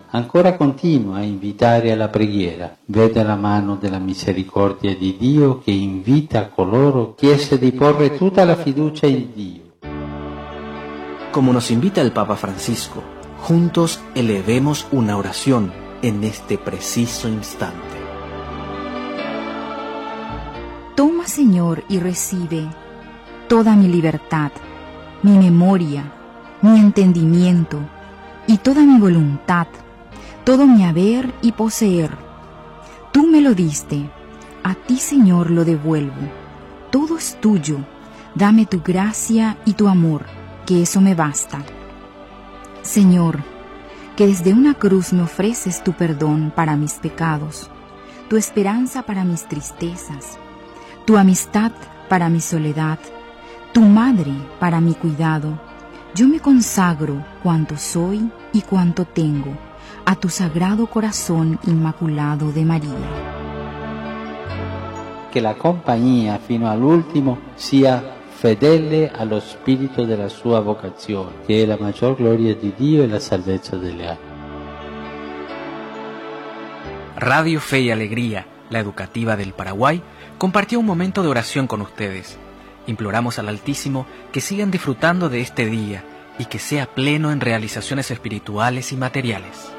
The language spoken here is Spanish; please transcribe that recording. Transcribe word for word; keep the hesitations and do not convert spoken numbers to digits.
ancora continua a invitare alla preghiera. Vede la mano della misericordia di Dio che invita coloro chiese di porre tutta la fiducia in Dio. Como nos invita el Papa Francisco, juntos elevemos una oración en este preciso instante. Toma, Señor, y recibe toda mi libertad, mi memoria, mi entendimiento y toda mi voluntad, todo mi haber y poseer. Tú me lo diste, a ti, Señor, lo devuelvo. Todo es tuyo, dame tu gracia y tu amor, que eso me basta. Señor, que desde una cruz me ofreces tu perdón para mis pecados, tu esperanza para mis tristezas, tu amistad para mi soledad, tu madre para mi cuidado. Yo me consagro cuanto soy y cuanto tengo a tu sagrado corazón inmaculado de María. Che la compagnia fino all'ultimo sia fedele allo spirito della sua vocazione, che è la maggior gloria di Dio e la salvezza delle anime. Radio Fe y Alegría, la educativa del Paraguay, compartió un momento de oración con ustedes. Imploramos al Altísimo que sigan disfrutando de este día y que sea pleno en realizaciones espirituales y materiales.